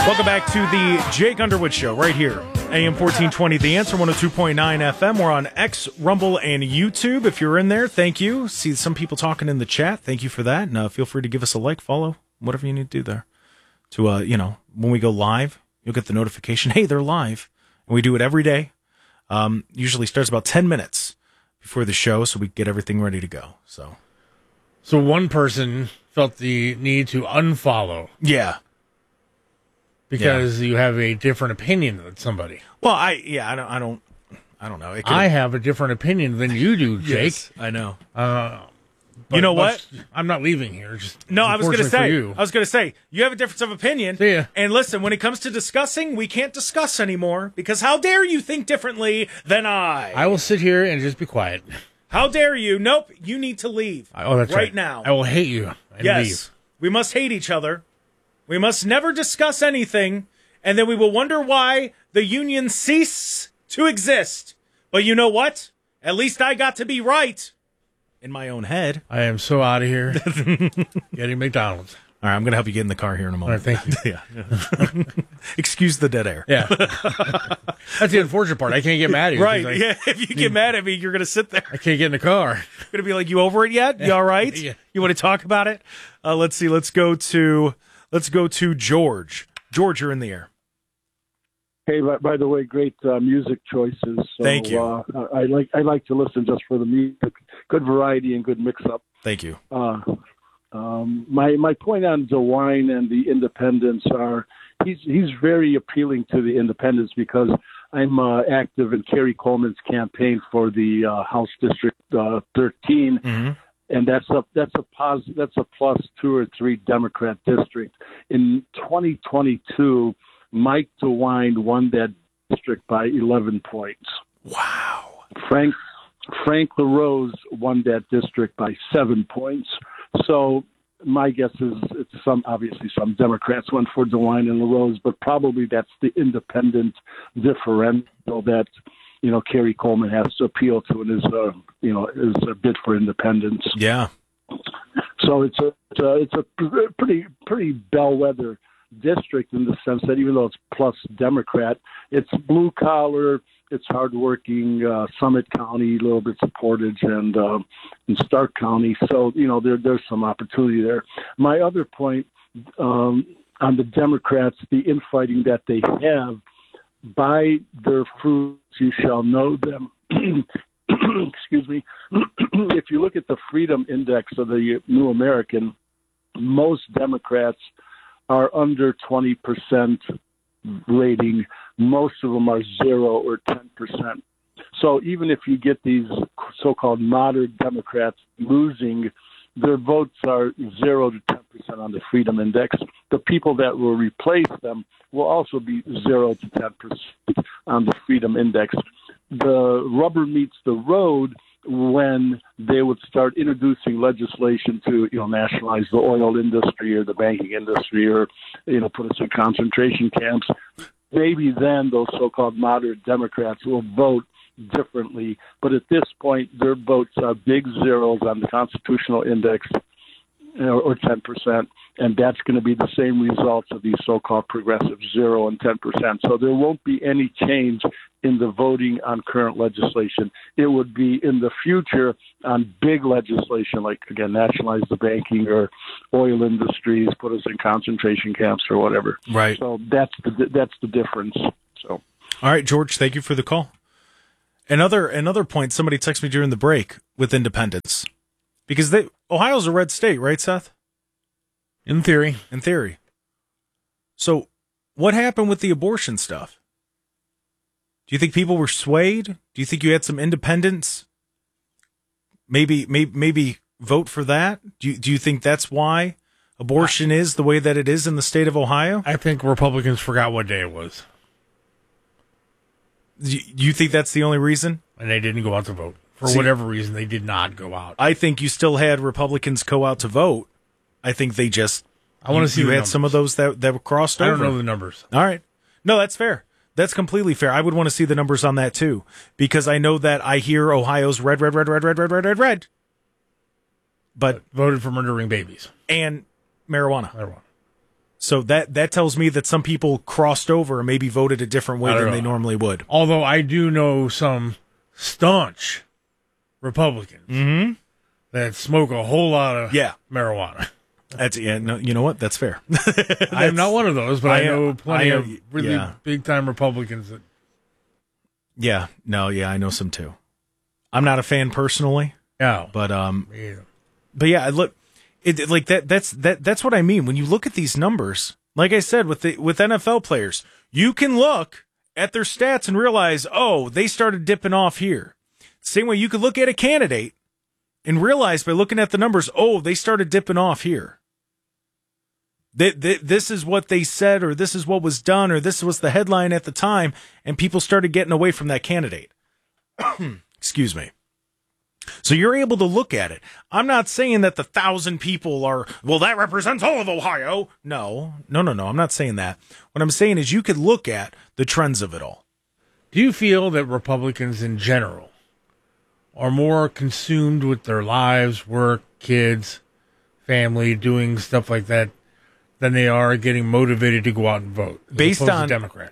Welcome back to the Jake Underwood Show right here. AM 1420, The Answer, 102.9 FM. We're on X, Rumble, and YouTube. If you're in there, thank you. See some people talking in the chat. Thank you for that. And feel free to give us a like, follow, whatever you need to do there. To, when we go live, you'll get the notification, hey, they're live. And we do it every day. Usually starts about 10 minutes before the show, so we get everything ready to go. So one person felt the need to unfollow. Yeah. Because you have a different opinion than somebody. Well, I don't know. I have a different opinion than you do, Jake. Yes, I know. You know what? I'm not leaving here. I was going to say, you have a difference of opinion. Yeah. And listen, when it comes to discussing, we can't discuss anymore because how dare you think differently than I? I will sit here and just be quiet. How dare you? Nope. You need to leave. That's right now. I will hate you and leave. We must hate each other. We must never discuss anything, and then we will wonder why the union cease to exist. But you know what? At least I got to be right in my own head. I am so out of here. Getting McDonald's. All right, I'm going to help you get in the car here in a moment. All right, thank you. Yeah. Excuse the dead air. Yeah. That's the unfortunate part. I can't get mad at you. Right. Yeah. If you get mad at me, you're going to sit there. I can't get in the car. You're going to be like, you over it yet? You all right? Yeah. You want to talk about it? Let's see. Let's go to George. George, you're in the air. Hey, by the way, great music choices. So, Thank you. I like to listen just for the music, good variety and good mix-up. Thank you. My point on DeWine and the independents are he's very appealing to the independents because I'm active in Kerry Coleman's campaign for the House District 13. Mm-hmm. And that's a plus 2 or 3 Democrat district. In 2022, Mike DeWine won that district by 11 points. Wow. Frank LaRose won that district by 7 points. So my guess is obviously some Democrats went for DeWine and LaRose, but probably that's the independent differential that Kerry Coleman has to appeal to and is a bid for independence. Yeah. So it's a pretty bellwether district in the sense that even though it's plus Democrat, it's blue collar, it's hardworking. Summit County, a little bit of Portage, and Stark County. So there's some opportunity there. My other point on the Democrats, the infighting that they have. By their fruits you shall know them. Excuse me. If you look at the Freedom Index of the New American, most Democrats are under 20% rating. Most of them are 0 or 10%. So even if you get these so-called moderate Democrats losing, their votes are 0 to 10% on the Freedom Index. The people that will replace them will also be 0 to 10% on the Freedom Index. The rubber meets the road when they would start introducing legislation to, nationalize the oil industry or the banking industry or, put us in concentration camps. Maybe then those so-called moderate Democrats will vote differently, but at this point, their votes are big zeros on the constitutional index, or 10%, and that's going to be the same results of these so-called progressive 0 and 10%. So there won't be any change in the voting on current legislation. It would be in the future on big legislation, like, again, nationalize the banking or oil industries, put us in concentration camps or whatever. Right. So that's the difference. So, all right, George, thank you for the call. Another point, somebody texted me during the break with independence. Because Ohio's a red state, right, Seth? In theory. In theory. So what happened with the abortion stuff? Do you think people were swayed? Do you think you had some independents? Maybe vote for that? Do you think that's why abortion is the way that it is in the state of Ohio? I think Republicans forgot what day it was. Do you think that's the only reason? And they didn't go out to vote. For whatever reason, they did not go out. I think you still had Republicans go out to vote. I think they just... I want to see you the had numbers. Some of those that were crossed over. I don't know the numbers. All right. No, that's fair. That's completely fair. I would want to see the numbers on that, too. Because I know that I hear Ohio's red. But voted for murdering babies. And marijuana. So that tells me that some people crossed over and maybe voted a different way than they normally would. Although I do know some staunch Republicans that smoke a whole lot of marijuana. No, you know what? That's fair. I'm not one of those, but I know plenty of really big-time Republicans that... I know some too. I'm not a fan personally. No. But yeah, look, that's what I mean. When you look at these numbers, like I said, with NFL players, you can look at their stats and realize, oh, they started dipping off here. Same way you could look at a candidate and realize by looking at the numbers, oh, they started dipping off here. This is what they said, or this is what was done, or this was the headline at the time, and people started getting away from that candidate. Excuse me. So you're able to look at it. I'm not saying that the 1,000 people are, well, that represents all of Ohio. No. I'm not saying that. What I'm saying is you could look at the trends of it all. Do you feel that Republicans in general are more consumed with their lives, work, kids, family, doing stuff like that, than they are getting motivated to go out and vote? Based on,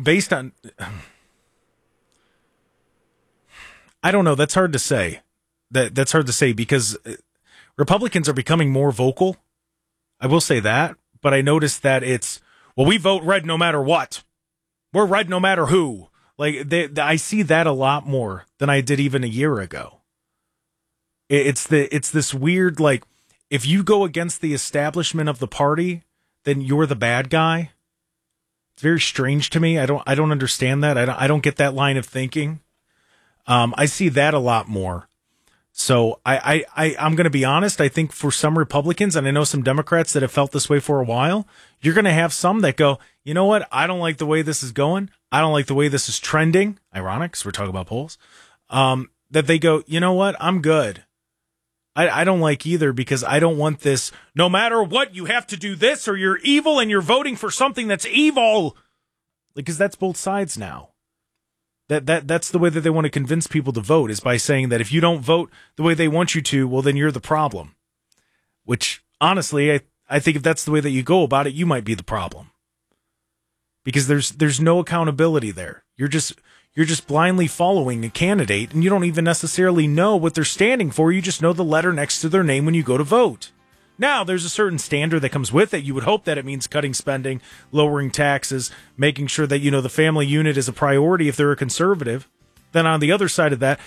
I don't know. That's hard to say. That's hard to say because Republicans are becoming more vocal. I will say that, but I noticed that it's, well, we vote red no matter what. We're red no matter who. Like I see that a lot more than I did even a year ago. It's this weird, like, if you go against the establishment of the party, then you're the bad guy. It's very strange to me. I don't understand that. I don't get that line of thinking. I see that a lot more. So I'm going to be honest. I think for some Republicans, and I know some Democrats that have felt this way for a while, you're going to have some that go, you know what? I don't like the way this is going. I don't like the way this is trending. Ironic, because we're talking about polls. That they go, you know what? I'm good. I don't like either because I don't want this. No matter what, you have to do this or you're evil and you're voting for something that's evil. Because that's both sides now. That's the way that they want to convince people to vote, is by saying that if you don't vote the way they want you to, well, then you're the problem. Which, honestly, I think if that's the way that you go about it, you might be the problem. Because there's no accountability there. You're just blindly following a candidate, and you don't even necessarily know what they're standing for. You just know the letter next to their name when you go to vote. Now, there's a certain standard that comes with it. You would hope that it means cutting spending, lowering taxes, making sure that, the family unit is a priority if they're a conservative. Then on the other side of that,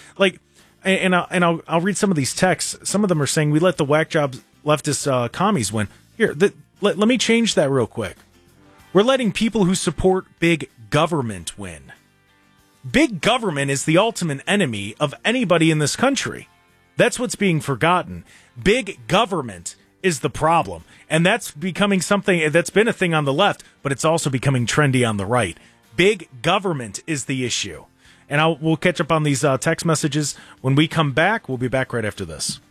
I'll read some of these texts. Some of them are saying we let the whack job leftist commies win. Here, let me change that real quick. We're letting people who support big government win. Big government is the ultimate enemy of anybody in this country. That's what's being forgotten. Big government is the problem. And that's becoming something that's been a thing on the left, but it's also becoming trendy on the right. Big government is the issue. And we'll catch up on these text messages when we come back. We'll be back right after this.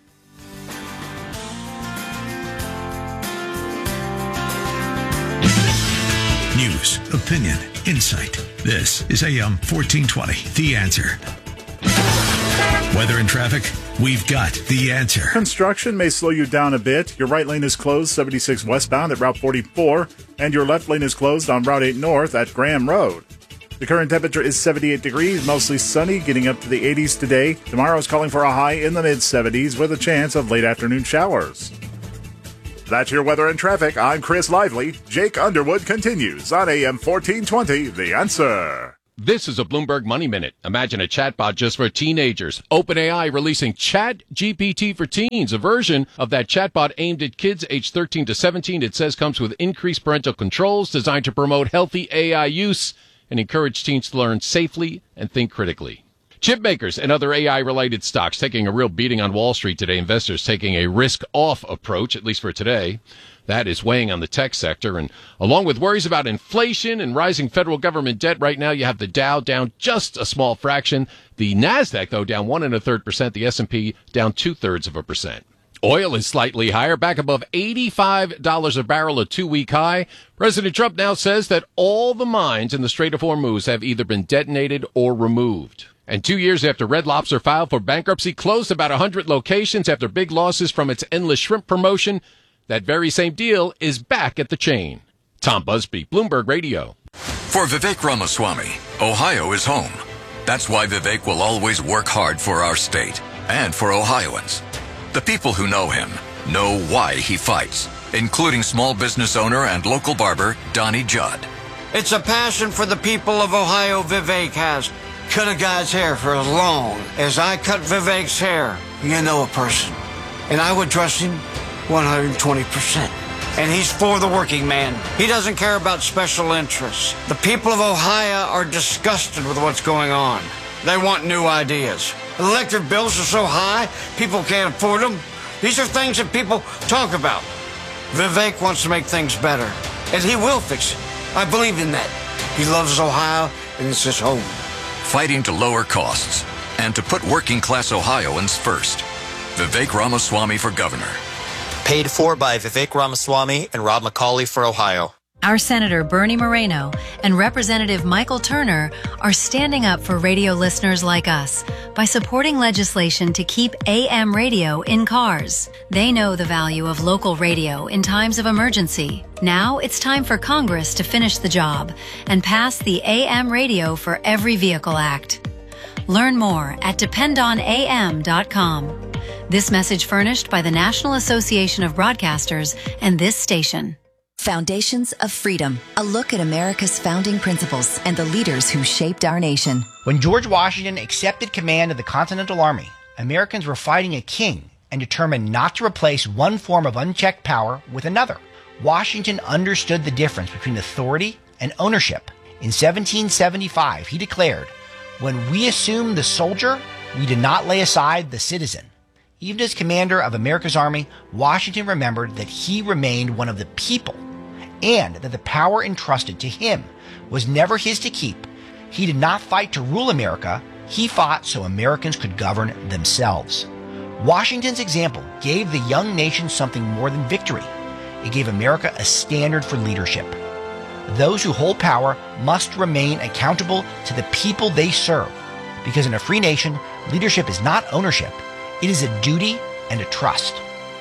News, opinion, insight. This is AM 1420, The Answer. Weather and traffic, we've got the answer. Construction may slow you down a bit. Your right lane is closed 76 westbound at Route 44, and your left lane is closed on Route 8 north at Graham Road. The current temperature is 78 degrees, mostly sunny, getting up to the 80s today. Tomorrow is calling for a high in the mid-70s with a chance of late afternoon showers. That's your weather and traffic. I'm Chris Lively. Jake Underwood continues on AM 1420, The Answer. This is a Bloomberg Money Minute. Imagine a chatbot just for teenagers. OpenAI releasing ChatGPT for Teens, a version of that chatbot aimed at kids aged 13 to 17. It says comes with increased parental controls designed to promote healthy AI use and encourage teens to learn safely and think critically. Chip makers and other AI-related stocks taking a real beating on Wall Street today. Investors taking a risk-off approach, at least for today. That is weighing on the tech sector. And along with worries about inflation and rising federal government debt, right now you have the Dow down just a small fraction. The NASDAQ, though, down 1 1/3%. The S&P down 2/3%. Oil is slightly higher, back above $85 a barrel, a 2-week high. President Trump now says that all the mines in the Strait of Hormuz have either been detonated or removed. And 2 years after Red Lobster filed for bankruptcy, closed about 100 locations after big losses from its endless shrimp promotion, that very same deal is back at the chain. Tom Busby, Bloomberg Radio. For Vivek Ramaswamy, Ohio is home. That's why Vivek will always work hard for our state and for Ohioans. The people who know him know why he fights, including small business owner and local barber Donnie Judd. It's a passion for the people of Ohio Vivek has. Cut a guy's hair for as long as I cut Vivek's hair. You know a person. And I would trust him 120%. And he's for the working man. He doesn't care about special interests. The people of Ohio are disgusted with what's going on. They want new ideas. Electric bills are so high, people can't afford them. These are things that people talk about. Vivek wants to make things better, and he will fix it. I believe in that. He loves Ohio, and it's his home. Fighting to lower costs and to put working-class Ohioans first. Vivek Ramaswamy for governor. Paid for by Vivek Ramaswamy and Rob McCauley for Ohio. Our Senator Bernie Moreno and Representative Michael Turner are standing up for radio listeners like us by supporting legislation to keep AM radio in cars. They know the value of local radio in times of emergency. Now it's time for Congress to finish the job and pass the AM Radio for Every Vehicle Act. Learn more at dependonam.com. This message furnished by the National Association of Broadcasters and this station. Foundations of Freedom, a look at America's founding principles and the leaders who shaped our nation. When George Washington accepted command of the Continental Army, Americans were fighting a king and determined not to replace one form of unchecked power with another. Washington understood the difference between authority and ownership. In 1775, he declared, "When we assumed the soldier, we did not lay aside the citizen." Even as commander of America's army, Washington remembered that he remained one of the people and that the power entrusted to him was never his to keep. He did not fight to rule America. He fought so Americans could govern themselves. Washington's example gave the young nation something more than victory. It gave America a standard for leadership. Those who hold power must remain accountable to the people they serve, because in a free nation, leadership is not ownership. It is a duty and a trust.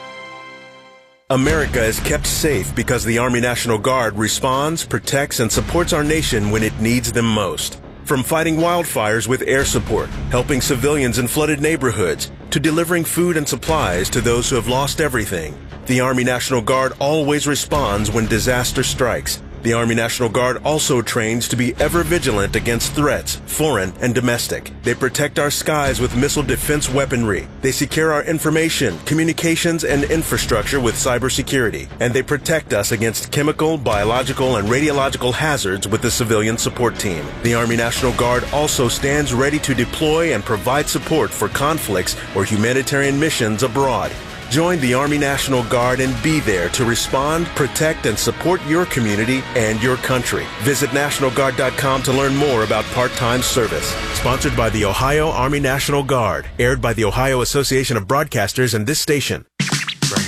America is kept safe because the Army National Guard responds, protects, and supports our nation when it needs them most. From fighting wildfires with air support, helping civilians in flooded neighborhoods, to delivering food and supplies to those who have lost everything, the Army National Guard always responds when disaster strikes. The Army National Guard also trains to be ever vigilant against threats, foreign and domestic. They protect our skies with missile defense weaponry. They secure our information, communications, and infrastructure with cybersecurity. And they protect us against chemical, biological, and radiological hazards with the civilian support team. The Army National Guard also stands ready to deploy and provide support for conflicts or humanitarian missions abroad. Join the Army National Guard and be there to respond, protect, and support your community and your country. Visit NationalGuard.com to learn more about part-time service. Sponsored by the Ohio Army National Guard. Aired by the Ohio Association of Broadcasters and this station.